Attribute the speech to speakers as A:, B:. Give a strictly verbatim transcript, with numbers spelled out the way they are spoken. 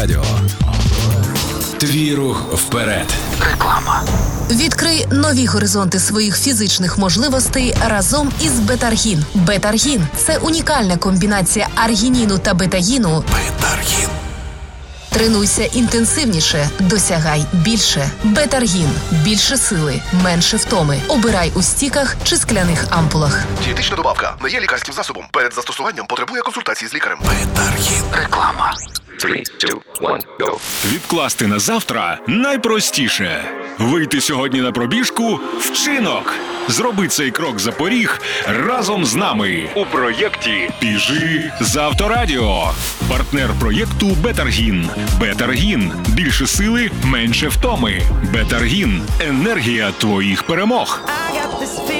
A: Авторадіо. Твій рух вперед.
B: Реклама. Відкрий нові горизонти своїх фізичних можливостей разом із Бетаргін. Бетаргін – це унікальна комбінація аргініну та бетаїну.
A: Бетаргін.
B: Тренуйся інтенсивніше, досягай більше. Бетаргін. Більше сили, менше втоми. Обирай у стіках чи скляних ампулах.
C: Дієтична добавка не є лікарським засобом. Перед застосуванням потребує консультації з лікарем.
A: Бетаргін.
B: Реклама.
D: Three, two, one, go.
E: Відкласти на завтра найпростіше. Вийти сьогодні на пробіжку – вчинок. Зроби цей крок за поріг разом з нами у проєкті «Біжи з Авторадіо». Партнер проєкту «Бетаргін». «Бетаргін» – більше сили, менше втоми. «Бетаргін» – енергія твоїх перемог.
F: I got